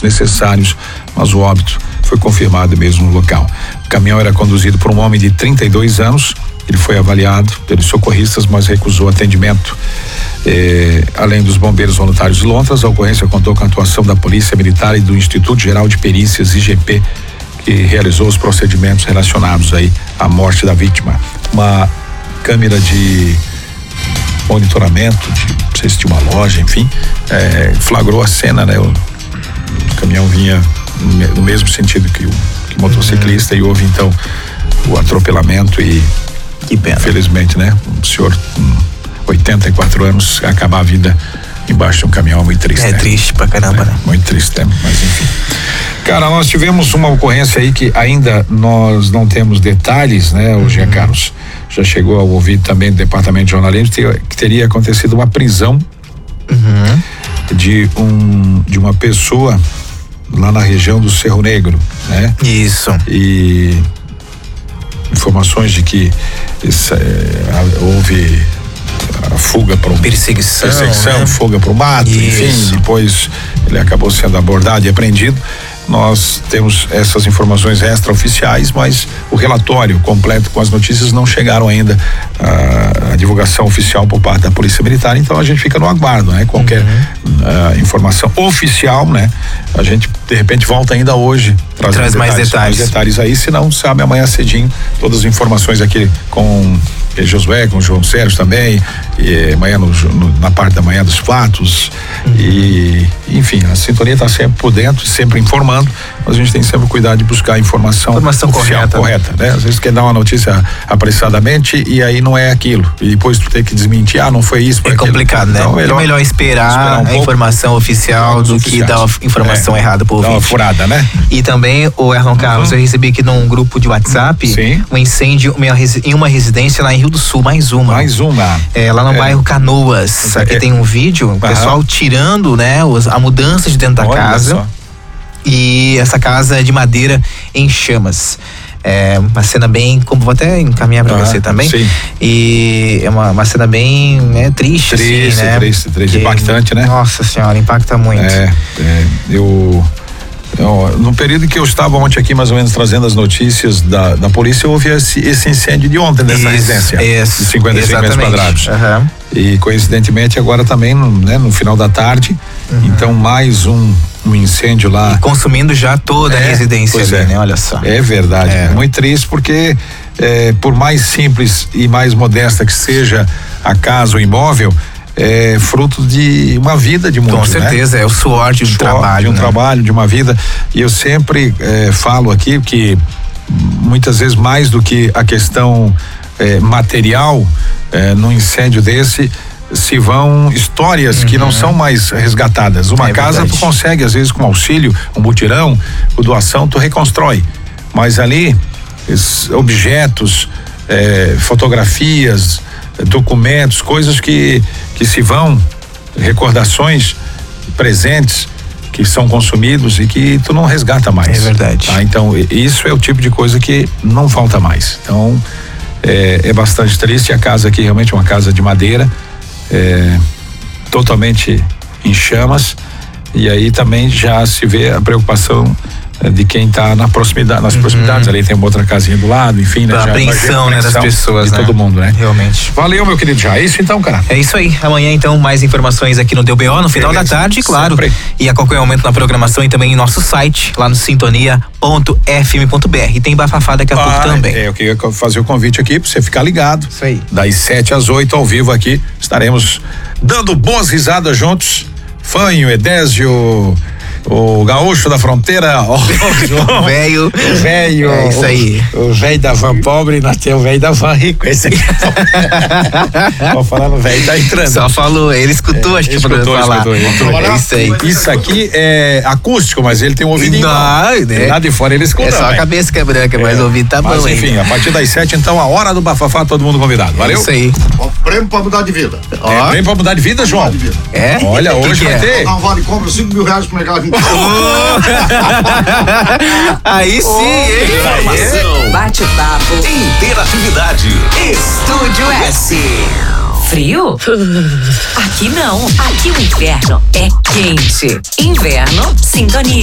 necessários, mas o óbito foi confirmado mesmo no local. O caminhão era conduzido por um homem de 32 anos. Ele foi avaliado pelos socorristas, mas recusou atendimento. Além dos bombeiros voluntários de Lontras, a ocorrência contou com a atuação da Polícia Militar e do Instituto Geral de Perícias, IGP, que realizou os procedimentos relacionados aí à morte da vítima. Uma câmera de monitoramento, não sei se tinha uma loja, enfim, flagrou a cena, né? O caminhão vinha no mesmo sentido que o motociclista, e houve então o atropelamento e que pena. Infelizmente, né? Um senhor com 84 anos acabar a vida embaixo de um caminhão, muito triste. Triste pra caramba, né? Muito triste, né? Mas enfim. Cara, nós tivemos uma ocorrência aí que ainda nós não temos detalhes, né, o Jean Carlos? Já chegou ao ouvido também do Departamento de Jornalismo que teria acontecido uma prisão de uma pessoa lá na região do Cerro Negro, né? Isso. E informações de que houve a fuga para perseguição, né? Fuga para o mato, enfim, depois ele acabou sendo abordado e apreendido. Nós temos essas informações extraoficiais, mas o relatório completo com as notícias não chegaram ainda à divulgação oficial por parte da Polícia Militar, então a gente fica no aguardo, né? Qualquer informação oficial, né? A gente de repente volta ainda hoje traz mais detalhes aí, se não sabe amanhã cedinho todas as informações aqui com Josué, com o João Sérgio também, e amanhã na parte da manhã dos fatos, e enfim, a sintonia está sempre por dentro, sempre informando, mas a gente tem sempre cuidado de buscar a informação oficial, correta, né? Às vezes quer dar uma notícia apressadamente e aí não é aquilo, e depois tu tem que desmentir, não foi isso, foi aquilo. Complicado, né? Então, é melhor esperar a informação oficial do que dar a informação errada pro ouvinte. Dá uma furada, né? E também, o Erlon Carlos, eu recebi aqui num grupo de WhatsApp um incêndio em uma residência lá em Rio do Sul, mais uma. Lá no bairro Canoas. Aqui tem um vídeo, o pessoal tirando, né, a mudança de dentro da casa. Só. E essa casa é de madeira em chamas. É uma cena bem, como vou até encaminhar pra você também. Sim. E é uma cena bem triste, assim, né? Triste, impactante, né? Nossa senhora, impacta muito. No período que eu estava ontem aqui, mais ou menos, trazendo as notícias da polícia, houve esse incêndio de ontem nessa residência. De 55 metros quadrados. E coincidentemente agora também, né, no final da tarde, então mais um incêndio lá. E consumindo já toda a residência ali, né? Olha só. É verdade. É muito triste porque por mais simples e mais modesta que seja a casa ou imóvel, é fruto de uma vida de muitos, com certeza, né? É o suor de um trabalho, trabalho, de uma vida. E eu sempre falo aqui que muitas vezes, mais do que a questão material, num incêndio desse se vão histórias que não são mais resgatadas. Uma casa verdade. Tu consegue, às vezes, com auxílio, um mutirão, com doação, tu reconstrói, mas ali objetos, fotografias, documentos, coisas que se vão, recordações, presentes que são consumidos e que tu não resgata mais. É verdade. Tá? Então, isso é o tipo de coisa que não falta mais. Então, é bastante triste. A casa aqui realmente é uma casa de madeira, totalmente em chamas, e aí também já se vê a preocupação de quem está nas proximidades, ali tem uma outra casinha do lado, enfim, né? A apreensão, né, das pessoas, de todo mundo, né? Realmente. Valeu, meu querido, já é isso então, cara? É isso aí, amanhã então mais informações aqui no DBO, no final da tarde, claro, sempre. E a qualquer momento na programação e também em nosso site, lá no sintonia.fm.br, e tem bafafá daqui a pouco também. Eu queria fazer o convite aqui pra você ficar ligado. Isso aí. Das 7 às 8 ao vivo aqui, estaremos dando boas risadas juntos. Fanho, Edésio, o gaúcho da fronteira, o velho. É isso aí. O velho da van pobre, nós temos o velho da van rico. Esse aqui. Vou falar no velho, tá entrando. Só falou, ele escutou, acho que escutou. É isso aí. Isso aqui é acústico, mas ele tem um ouvidinho. Né? Lá de fora ele escuta. É só a cabeça que é branca, mas o ouvido tá bom. Mas enfim, a partir das 7, então, a hora do bafafá, todo mundo convidado. Valeu? É isso aí. Prêmio pra mudar de vida. Prêmio pra mudar de vida, João? Olha, hoje vai ter. Não vale compra R$5.000 pro mercado. Aí sim, hein? Informação, bate-papo, interatividade. Estúdio S. Frio? Aqui não. Aqui o inverno é quente. Inverno, sintonia.